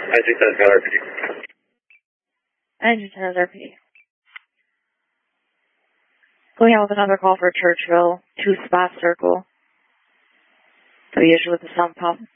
Engine 10 RPD. Engine 10 RPD. Going out with another call for Churchville, 2 spot circle. The issue with the sump pump.